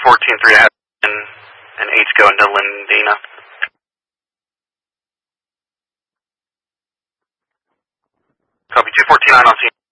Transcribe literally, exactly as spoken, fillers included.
fourteen three ahead and, and eight's going to Lindina. Copy two fourteen nine on scene.